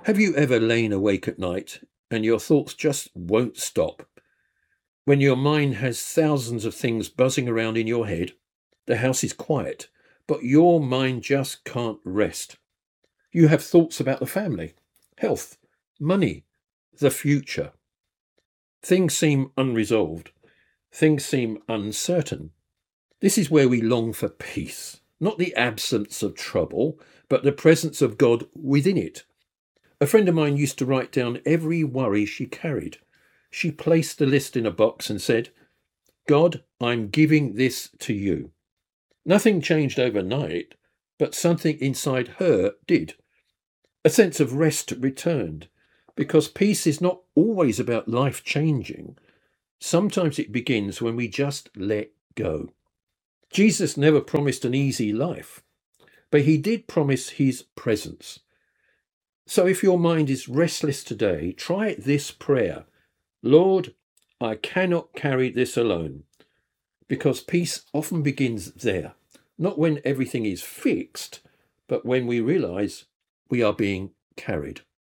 Have you ever lain awake at night and your thoughts just won't stop? When your mind has thousands of things buzzing around in your head, the house is quiet, but your mind just can't rest. You have thoughts about the family, health, money, the future. Things seem unresolved. Things seem uncertain. This is where we long for peace, not the absence of trouble, but the presence of God within it. A friend of mine used to write down every worry she carried. She placed the list in a box and said, "God, I'm giving this to you." Nothing changed overnight, but something inside her did. A sense of rest returned, because peace is not always about life changing. Sometimes it begins when we just let go. Jesus never promised an easy life, but he did promise his presence. So if your mind is restless today, try this prayer. Lord, I cannot carry this alone. Because peace often begins there, not when everything is fixed, but when we realize we are being carried.